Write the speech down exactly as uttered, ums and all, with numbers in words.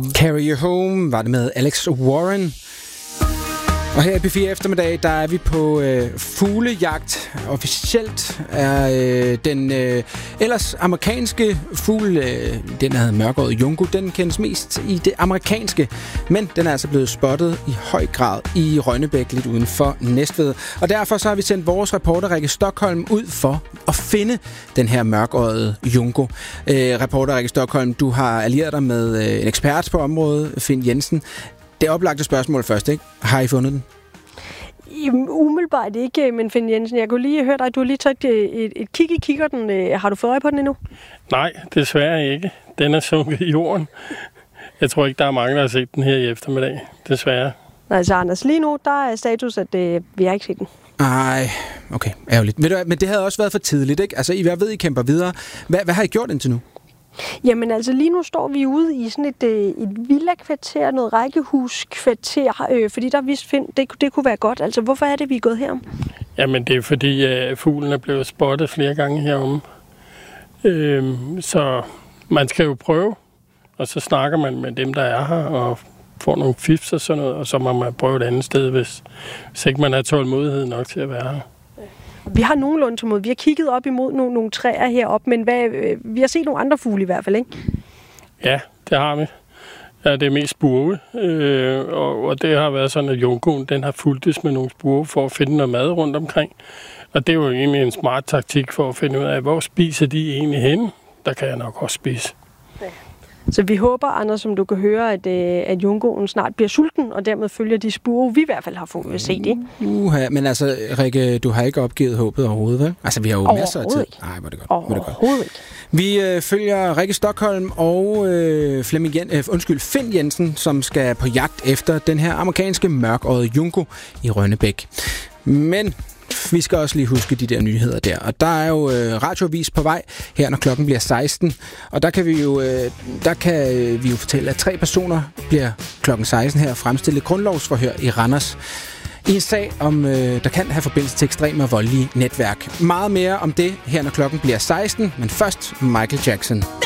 home. Carry You Home var det med Alex Warren. Og her i P fire eftermiddag, der er vi på øh, fuglejagt. Officielt er øh, den øh, ellers amerikanske fugl, øh, den hedder mørkøjet junco, den kendes mest i det amerikanske. Men den er altså blevet spottet i høj grad i Rønnebæk, lidt uden for Næstved. Og derfor så har vi sendt vores reporter Rikke Stockholm ud for at finde den her mørkøjet junco. Øh, reporter Rikke Stockholm, du har allieret dig med øh, en ekspert på området, Finn Jensen. Det oplagte spørgsmål først, ikke? Har I fundet den? Umiddelbart ikke, men Finn Jensen, jeg kunne lige høre dig, du har lige taget et, et kig i kikkerten. Har du fået øje på den endnu? Nej, desværre ikke. Den er sunket i jorden. Jeg tror ikke, der er mange, der har set den her i eftermiddag. Desværre. Nej, så Anders, lige nu, der er status, at øh, vi har ikke set den. Ej, okay, ærgerligt. Men det havde også været for tidligt, ikke? Altså, jeg ved, I kæmper videre. Hvad, hvad har I gjort indtil nu? Jamen altså lige nu står vi ude i sådan et, et villa-kvarter, noget rækkehuskvarter, øh, fordi der vist find, det, det kunne være godt. Altså hvorfor er det, vi er gået herom? Jamen det er fordi, at fuglen er blevet spottet flere gange heromme. Øh, så man skal jo prøve, og så snakker man med dem, der er her, og får nogle fifs og sådan noget, og så må man prøve et andet sted, hvis, hvis ikke man har tålmodighed nok til at være her. Vi har nogenlunde til mod. Vi har kigget op imod nogle, nogle træer heroppe, men hvad, øh, vi har set nogle andre fugle i hvert fald, ikke? Ja, det har vi. Ja, det er mest spurve, øh, og, og det har været sådan, at juncoen, den har fulgtes med nogle spurve for at finde noget mad rundt omkring. Og det er jo egentlig en smart taktik for at finde ud af, hvor spiser de egentlig henne. Der kan jeg nok også spise. Ja. Så vi håber, Anders, som du kan høre, at, at juncoen snart bliver sulten, og dermed følger de spurve, vi i hvert fald har fået set i. Uha, men altså, Rikke, du har ikke opgivet håbet overhovedet, vel? Altså, vi har jo masser af tid. Nej, hvor er det godt. Overhovedet ikke. Vi øh, følger Rikke Stockholm og øh, Flemming Jen, øh, undskyld, Finn Jensen, som skal på jagt efter den her amerikanske mørkøjede junco i Rønnebæk. Men vi skal også lige huske de der nyheder der. Og der er jo øh, radioavis på vej her, når klokken bliver seksten. Og der kan vi jo, øh, der kan vi jo fortælle, at tre personer bliver klokken seksten her fremstillet grundlovsforhør i Randers. I en sag, om øh, der kan have forbindelse til ekstreme og voldelige netværk. Meget mere om det her, når klokken bliver seksten. Men først Michael Jackson.